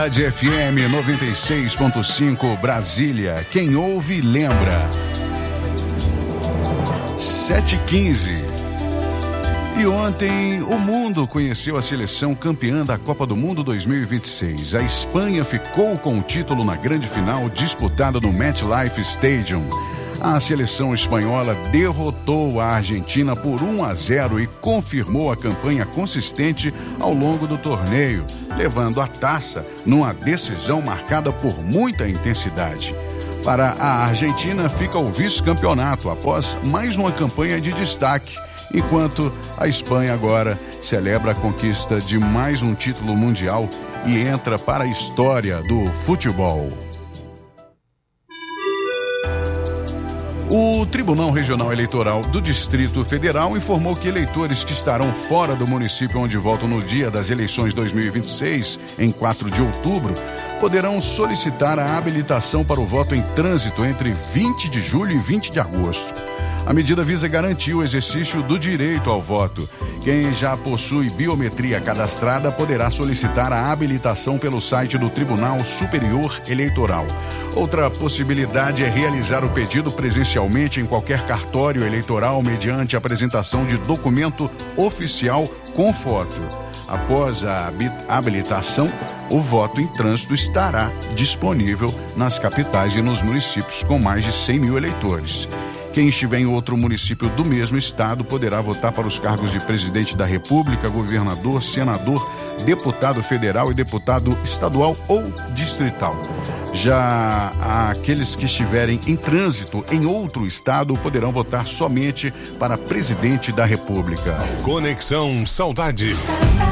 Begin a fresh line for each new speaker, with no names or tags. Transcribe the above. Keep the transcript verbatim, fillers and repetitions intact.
Rádio F M noventa e seis ponto cinco Brasília. Quem ouve, lembra. sete e quinze. E ontem o mundo conheceu a seleção campeã da Copa do Mundo dois mil e vinte e seis. A Espanha ficou com o título na grande final disputada no MetLife Stadium. A seleção espanhola derrotou a Argentina por um a zero e confirmou a campanha consistente ao longo do torneio, levando a taça numa decisão marcada por muita intensidade. Para a Argentina fica o vice-campeonato após mais uma campanha de destaque, enquanto a Espanha agora celebra a conquista de mais um título mundial e entra para a história do futebol. O Tribunal Regional Eleitoral do Distrito Federal informou que eleitores que estarão fora do município onde votam no dia das eleições dois mil e vinte e seis, em quatro de outubro, poderão solicitar a habilitação para o voto em trânsito entre vinte de julho e vinte de agosto. A medida visa garantir o exercício do direito ao voto. Quem já possui biometria cadastrada poderá solicitar a habilitação pelo site do Tribunal Superior Eleitoral. Outra possibilidade é realizar o pedido presencialmente em qualquer cartório eleitoral mediante apresentação de documento oficial com foto. Após a habilitação, o voto em trânsito estará disponível nas capitais e nos municípios com mais de cem mil eleitores. Quem estiver em outro município do mesmo estado poderá votar para os cargos de presidente da República, governador, senador, deputado federal e deputado estadual ou distrital. Já aqueles que estiverem em trânsito em outro estado poderão votar somente para presidente da República.
Conexão Saudade.